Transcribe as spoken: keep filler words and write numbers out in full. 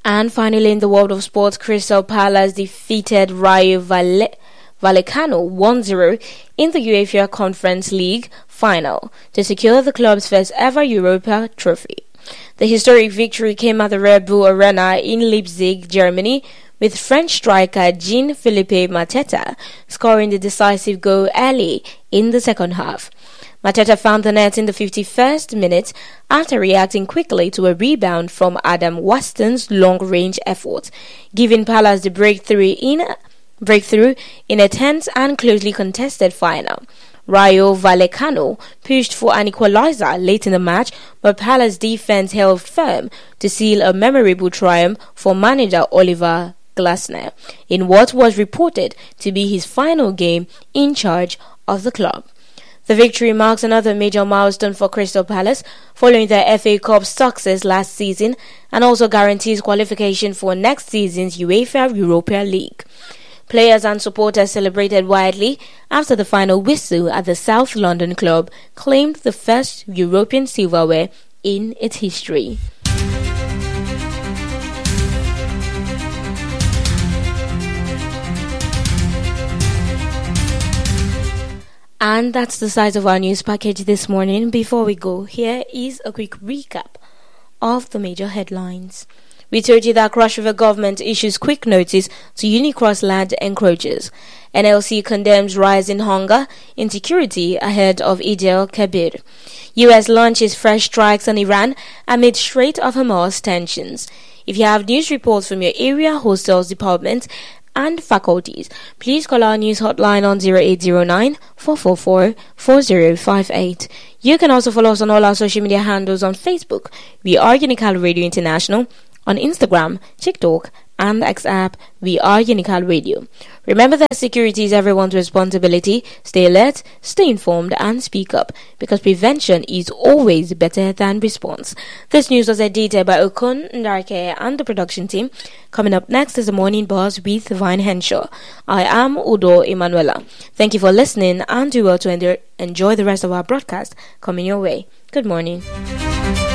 And finally, in the world of sports, Crystal Palace defeated Rayo Valle- Vallecano one zero in the UEFA Conference League final to secure the club's first ever Europa trophy. The historic victory came at the Red Bull Arena in Leipzig, Germany, with French striker Jean-Philippe Mateta scoring the decisive goal early in the second half. Mateta found the net in the fifty-first minute after reacting quickly to a rebound from Adam Waston's long-range effort, giving Palace the breakthrough in, breakthrough in a tense and closely contested final. Rayo Vallecano pushed for an equalizer late in the match, but Palace defense held firm to seal a memorable triumph for manager Oliver Glasner in what was reported to be his final game in charge of the club. The victory marks another major milestone for Crystal Palace following their F A Cup success last season and also guarantees qualification for next season's UEFA Europa League. Players and supporters celebrated widely after the final whistle at the South London club claimed the first European silverware in its history. And that's the size of our news package this morning. Before we go, here is a quick recap of the major headlines. We told you that Cross River government issues quick notice to Unicross land encroachers. N L C condemns rise in hunger, insecurity ahead of Eid el-Kabir. U S launches fresh strikes on Iran amid Strait of Hormuz tensions. If you have news reports from your area, hostels, departments, and faculties, please call our news hotline on zero eight zero nine, four four four, four zero five eight. You can also follow us on all our social media handles on Facebook. We are Unical Radio International. On Instagram, TikTok, and X app, we are Unical Radio. Remember that security is everyone's responsibility. Stay alert, stay informed, and speak up, because prevention is always better than response. This news was edited by Okun Ndarke and the production team. Coming up next is the Morning Buzz with Vine Henshaw. I am Udo Emanuela. Thank you for listening, and do well to enjoy the rest of our broadcast coming your way. Good morning.